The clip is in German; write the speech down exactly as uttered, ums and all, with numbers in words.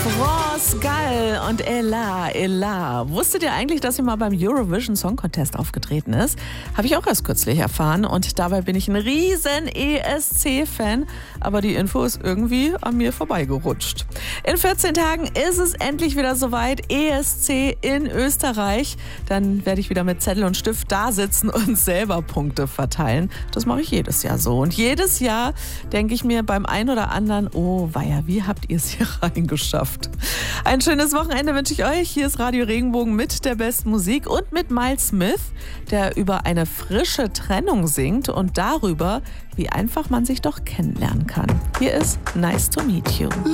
France Gall und Ella, Ella. Wusstet ihr eigentlich, dass sie mal beim Eurovision Song Contest aufgetreten ist? Habe ich auch erst kürzlich erfahren und dabei bin ich ein riesen E S C-Fan. Aber die Info ist irgendwie an mir vorbeigerutscht. In vierzehn Tagen ist es endlich wieder soweit. E S C in Österreich. Dann werde ich wieder mit Zettel und Stift da sitzen und selber Punkte verteilen. Das mache ich jedes Jahr so. Und jedes Jahr denke ich mir beim einen oder anderen, oh weia, wie habt ihr es hier reingeschafft? Ein schönes Wochenende wünsche ich euch. Hier ist Radio Regenbogen mit der besten Musik und mit Miles Smith, der über eine frische Trennung singt und darüber, wie einfach man sich doch kennenlernen kann. Hier ist Nice to Meet You.